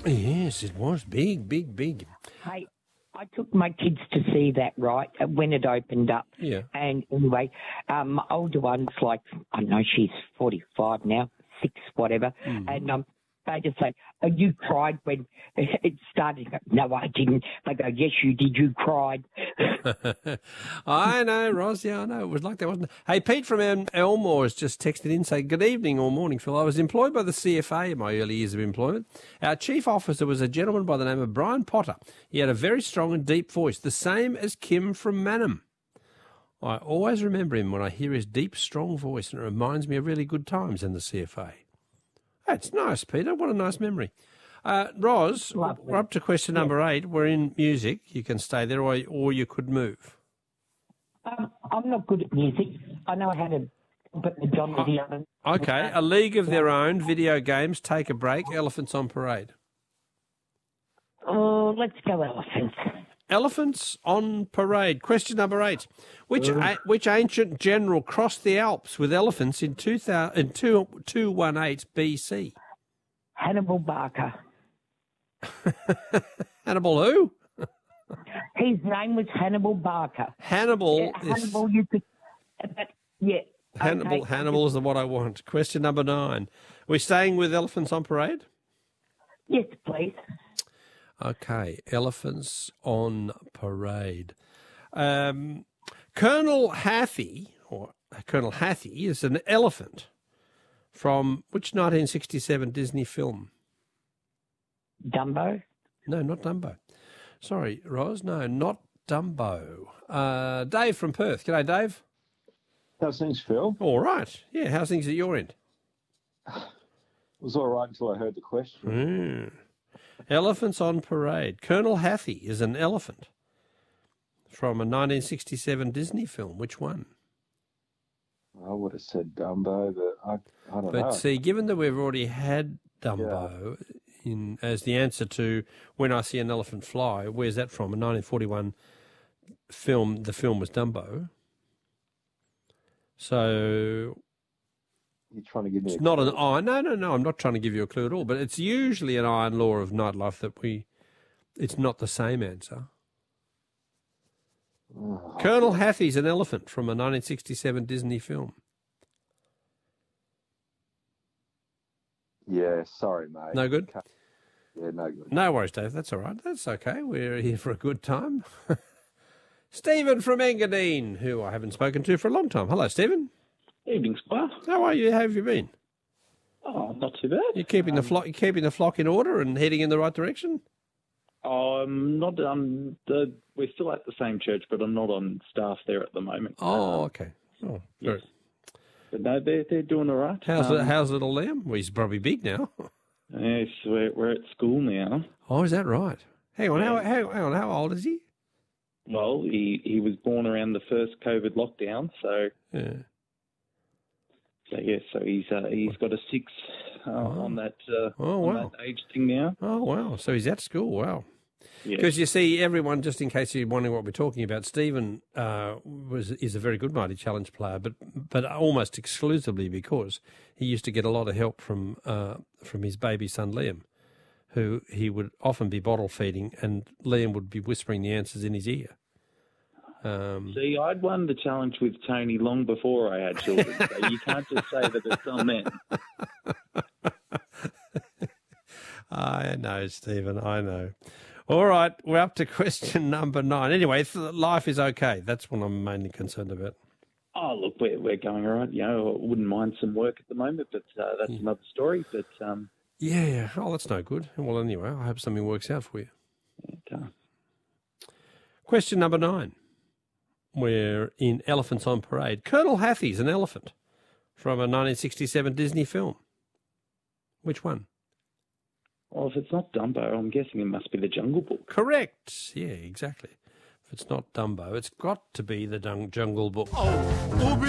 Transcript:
Yes, it was big, big, big. Hey, I took my kids to see that, right, when it opened up. Yeah. And anyway, my older one's like, I don't know, she's 45 now, 6, whatever. And they just say, oh, you cried when it started. No, I didn't. They go, yes, you did. You cried. I know, Roz. Yeah, I know. It was like that, wasn't it? Hey, Pete from Elmore has just texted in saying, good evening or morning, Phil. I was employed by the CFA in my early years of employment. Our chief officer was a gentleman by the name of Brian Potter. He had a very strong and deep voice, the same as Kim from Mannum. I always remember him when I hear his deep, strong voice, and it reminds me of really good times in the CFA. That's nice, Peter. What a nice memory. Roz, we're up to question number 8. We're in music. You can stay there or you could move. I'm not good at music. I know how to put the John the other. Okay. A League of Their Own, video games, Take a Break, Elephants on Parade. Oh, let's go Elephants. Elephants on Parade. Question number 8. Which ancient general crossed the Alps with elephants in 218 BC? Hannibal Barker. Hannibal who? His name was Hannibal Barker. Hannibal. Hannibal, you could. Yeah. Hannibal. Okay. Hannibal is what I want. Question number 9. We're staying with Elephants on Parade? Yes, please. Okay, Elephants on Parade. Colonel Hathi is an elephant from which 1967 Disney film? Dumbo? No, not Dumbo. Sorry, Roz. No, not Dumbo. Dave from Perth. G'day, Dave. How's things, Phil? All right. Yeah, how's things at your end? It was all right until I heard the question. Elephants on Parade. Colonel Hathi is an elephant from a 1967 Disney film. Which one? I would have said Dumbo, but I don't know. But see, given that we've already had Dumbo as the answer to When I See an Elephant Fly, where's that from? A 1941 film. The film was Dumbo. So You're trying to give me it's not an iron. No, I'm not trying to give you a clue at all. But it's usually an iron law of nightlife that it's not the same answer. Colonel Hathi's an elephant from a 1967 Disney film. Yeah, sorry, mate. No good? Yeah, no good. No worries, Dave. That's all right. That's okay. We're here for a good time. Stephen from Engadine, who I haven't spoken to for a long time. Hello, Stephen. Evening, Squire. How are you? How have you been? Oh, not too bad. You're keeping the flock. You're keeping the flock in order and heading in the right direction. I'm not. We're still at the same church, but I'm not on staff there at the moment. Oh, okay. Oh, yes. good. But no, they're doing all right. How's little Liam? Well, he's probably big now. Yes, we're at school now. Oh, is that right? Hang on. Hang on. How old is he? Well, he was born around the first COVID lockdown, so Yeah. So he's got a 6 on that on that age thing now. Oh, wow. So he's at school. Wow. Yeah. Because you see, everyone, just in case you're wondering what we're talking about, Stephen is a very good Mighty Challenge player, but almost exclusively because he used to get a lot of help from his baby son Liam, who he would often be bottle feeding, and Liam would be whispering the answers in his ear. See, I'd won the challenge with Tony long before I had children, so you can't just say that it's on them. I know, Stephen, I know. All right, we're up to question number 9. Anyway, life is okay. That's what I'm mainly concerned about. Oh, look, we're going all right. You know, I wouldn't mind some work at the moment, but that's another story. But yeah. Oh, that's no good. Well, anyway, I hope something works out for you. Question number 9. We're in Elephants on Parade. Colonel Hathi's an elephant from a 1967 Disney film. Which one? Well, if it's not Dumbo, I'm guessing it must be the Jungle Book. Correct. Yeah, exactly. If it's not Dumbo, it's got to be the Jungle Book. Oh,